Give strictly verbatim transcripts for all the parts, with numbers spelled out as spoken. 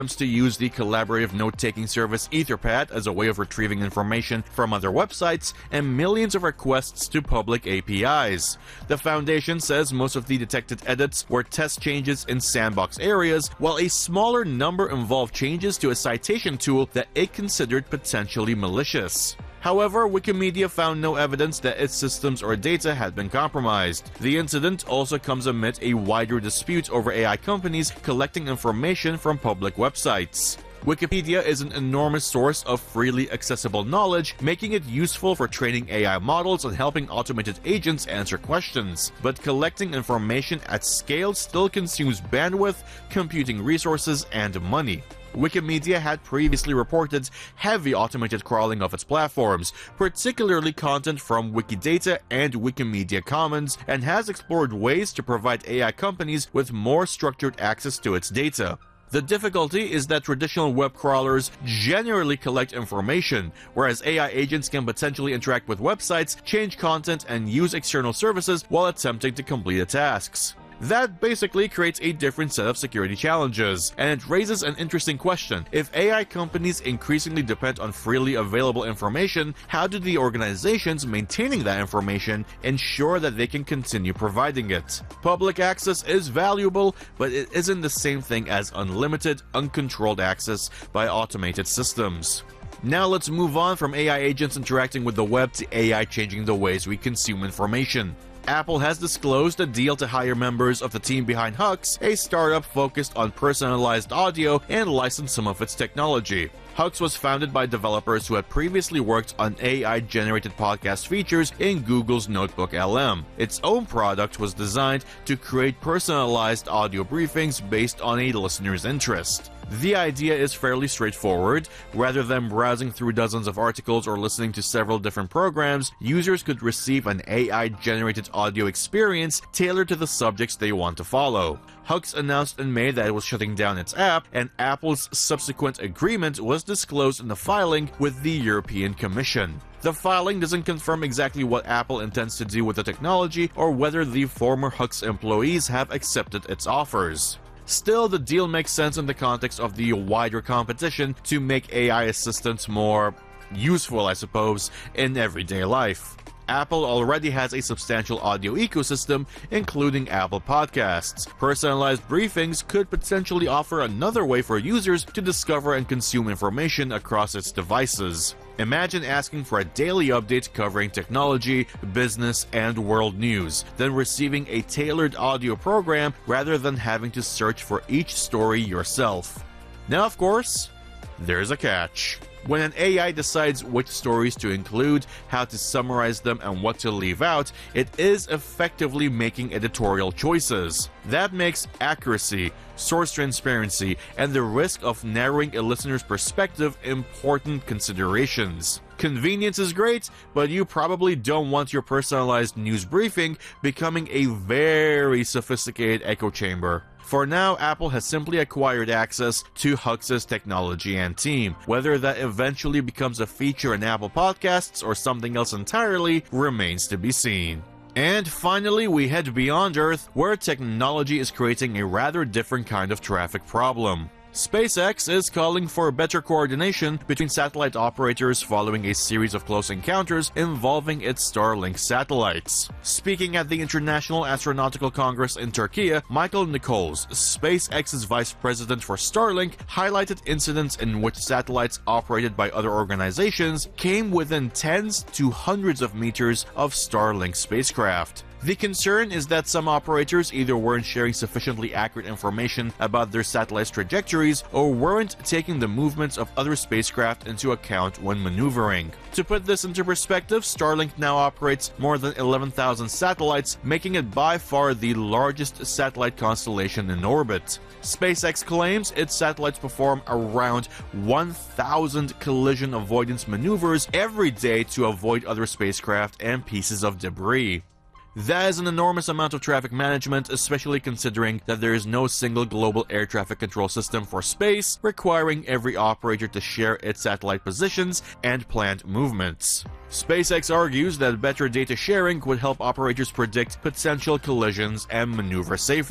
to use the collaborative note-taking service Etherpad as a way of retrieving information from other websites, and millions of requests to public A P Is. The Foundation says most of the detected edits were test changes in sandbox areas, while a smaller number involved changes to a citation tool that it considered potentially malicious. However, Wikimedia found no evidence that its systems or data had been compromised. The incident also comes amid a wider dispute over A I companies collecting information from public websites. Wikipedia is an enormous source of freely accessible knowledge, making it useful for training A I models and helping automated agents answer questions. But collecting information at scale still consumes bandwidth, computing resources, and money. Wikimedia had previously reported heavy automated crawling of its platforms, particularly content from Wikidata and Wikimedia Commons, and has explored ways to provide A I companies with more structured access to its data. The difficulty is that traditional web crawlers generally collect information, whereas A I agents can potentially interact with websites, change content, and use external services while attempting to complete the tasks. That basically creates a different set of security challenges, and it raises an interesting question. If A I companies increasingly depend on freely available information, how do the organizations maintaining that information ensure that they can continue providing it? Public access is valuable, but it isn't the same thing as unlimited, uncontrolled access by automated systems. Now let's move on from A I agents interacting with the web to A I changing the ways we consume information. Apple has disclosed a deal to hire members of the team behind Hux, a startup focused on personalized audio, and license some of its technology. Hux was founded by developers who had previously worked on A I-generated podcast features in Google's Notebook L M. Its own product was designed to create personalized audio briefings based on a listener's interest. The idea is fairly straightforward. Rather than browsing through dozens of articles or listening to several different programs, users could receive an A I-generated audio experience tailored to the subjects they want to follow. Hux announced in May that it was shutting down its app, and Apple's subsequent agreement was disclosed in the filing with the European Commission. The filing doesn't confirm exactly what Apple intends to do with the technology or whether the former Hux employees have accepted its offers. Still, the deal makes sense in the context of the wider competition to make A I assistants more useful, I suppose, in everyday life. Apple already has a substantial audio ecosystem, including Apple Podcasts. Personalized briefings could potentially offer another way for users to discover and consume information across its devices. Imagine asking for a daily update covering technology, business, and world news, then receiving a tailored audio program rather than having to search for each story yourself. Now, of course, there's a catch. When an A I decides which stories to include, how to summarize them, and what to leave out, it is effectively making editorial choices. That makes accuracy, source transparency, and the risk of narrowing a listener's perspective important considerations. Convenience is great, but you probably don't want your personalized news briefing becoming a very sophisticated echo chamber. For now, Apple has simply acquired access to Hux's technology and team. Whether that eventually becomes a feature in Apple Podcasts or something else entirely remains to be seen. And finally, we head beyond Earth, where technology is creating a rather different kind of traffic problem. SpaceX is calling for better coordination between satellite operators following a series of close encounters involving its Starlink satellites. Speaking at the International Astronautical Congress in Turkey, Michael Nichols, SpaceX's vice president for Starlink, highlighted incidents in which satellites operated by other organizations came within tens to hundreds of meters of Starlink spacecraft. The concern is that some operators either weren't sharing sufficiently accurate information about their satellites' trajectories or weren't taking the movements of other spacecraft into account when maneuvering. To put this into perspective, Starlink now operates more than eleven thousand satellites, making it by far the largest satellite constellation in orbit. SpaceX claims its satellites perform around one thousand collision avoidance maneuvers every day to avoid other spacecraft and pieces of debris. That is an enormous amount of traffic management, especially considering that there is no single global air traffic control system for space, requiring every operator to share its satellite positions and planned movements. SpaceX argues that better data sharing would help operators predict potential collisions and maneuver safely.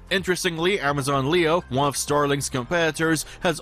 Interestingly, Amazon Leo, one of Starlink's competitors, has